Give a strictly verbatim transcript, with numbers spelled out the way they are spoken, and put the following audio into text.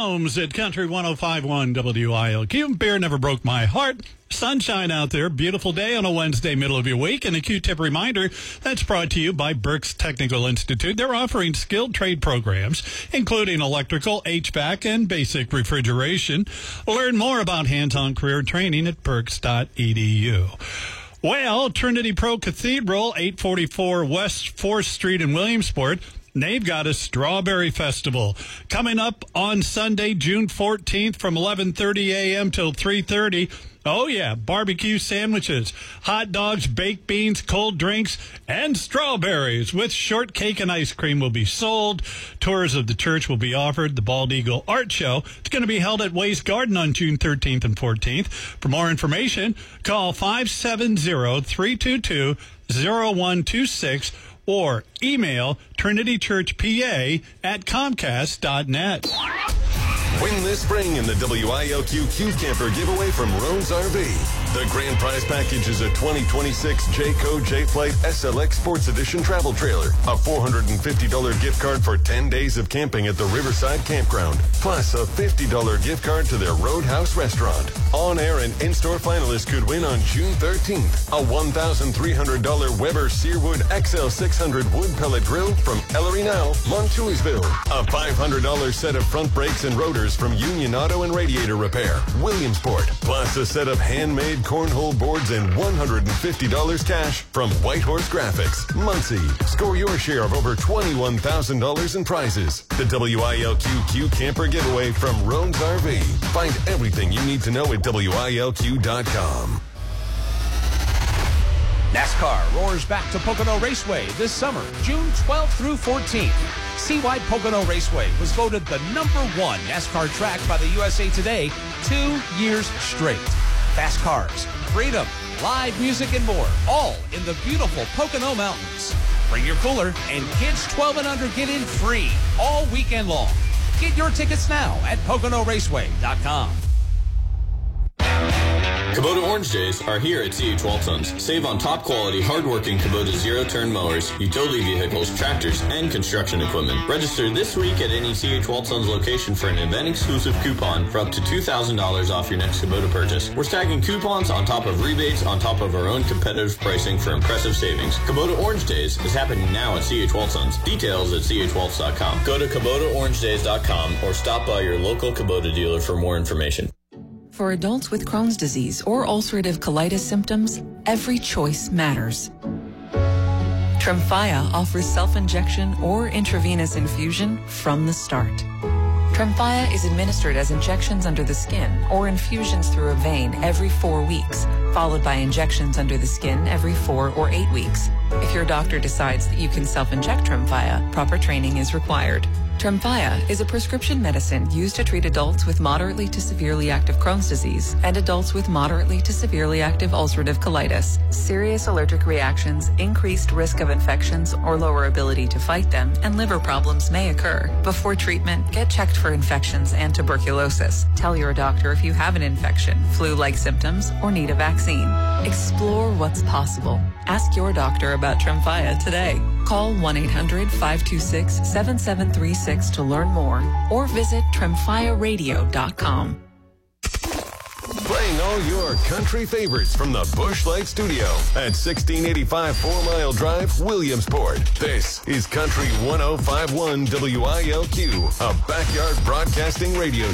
Combs at Country one oh five point one W I L Q. Beer never broke my heart. Sunshine out there. Beautiful day on a Wednesday, middle of your week. And a Q-tip reminder, that's brought to you by Berks Technical Institute. They're offering skilled trade programs, including electrical, H V A C, and basic refrigeration. Learn more about hands-on career training at berks dot e d u. Well, Trinity Pro Cathedral, eight forty-four West fourth Street in Williamsport, they've got a Strawberry Festival coming up on Sunday, June fourteenth from eleven thirty a.m. till three thirty. Oh, yeah, barbecue sandwiches, hot dogs, baked beans, cold drinks, and strawberries with shortcake and ice cream will be sold. Tours of the church will be offered. The Bald Eagle Art Show is going to be held at Waste Garden on June thirteenth and fourteenth. For more information, call five seven zero, three two two, zero one two six or email trinitychurchpa at comcast dot net. Win this spring in the W I L Q Q Camper giveaway from Roan's R V. The grand prize package is a twenty twenty-six Jayco J-Flight S L X Sports Edition travel trailer, a four hundred fifty dollars gift card for ten days of camping at the Riverside Campground, plus a fifty dollars gift card to their Roadhouse restaurant. On-air and in-store finalists could win on June thirteenth a one thousand three hundred dollars Weber Searwood X L six hundred wood pellet grill from Ellery Now, Montoursville, a five hundred dollars set of front brakes and rotors from Union Auto and Radiator Repair, Williamsport, plus a set of handmade cornhole boards and one hundred fifty dollars cash from Whitehorse Graphics, Muncie. Score your share of over twenty-one thousand dollars in prizes. The W I L Q Q Camper giveaway from Roan's R V. Find everything you need to know at W I L Q dot com. NASCAR roars back to Pocono Raceway this summer, June twelfth through fourteenth. C-Y Pocono Raceway was voted the number one NASCAR track by the U S A Today two years straight. Fast cars, freedom, live music, and more, all in the beautiful Pocono Mountains. Bring your cooler, and kids twelve and under get in free all weekend long. Get your tickets now at Pocono Raceway dot com. Kubota Orange Days are here at C H Waltons. Save on top quality, hardworking Kubota zero-turn mowers, utility vehicles, tractors, and construction equipment. Register this week at any C H Waltons location for an event-exclusive coupon for up to two thousand dollars off your next Kubota purchase. We're stacking coupons on top of rebates on top of our own competitive pricing for impressive savings. Kubota Orange Days is happening now at C H Waltons. Details at C H Waltz dot com. Go to Kubota Orange Days dot com or stop by your local Kubota dealer for more information. For adults with Crohn's disease or ulcerative colitis symptoms, every choice matters. Tremfya offers self-injection or intravenous infusion from the start. Tremfya is administered as injections under the skin or infusions through a vein every four weeks, followed by injections under the skin every four or eight weeks. If your doctor decides that you can self-inject Tremfya, proper training is required. Tremfya is a prescription medicine used to treat adults with moderately to severely active Crohn's disease and adults with moderately to severely active ulcerative colitis. Serious allergic reactions, increased risk of infections or lower ability to fight them, and liver problems may occur. Before treatment, get checked for infections and tuberculosis. Tell your doctor if you have an infection, flu-like symptoms, or need a vaccine. Explore what's possible. Ask your doctor about Tremfya today. Call one eight hundred, five two six, seven seven three six to learn more or visit tremfya radio dot com. Playing all your country favorites from the Busch Light Studio at sixteen eighty-five Four Mile Drive, Williamsport. This is Country one oh five point one W I L Q, a backyard broadcasting radio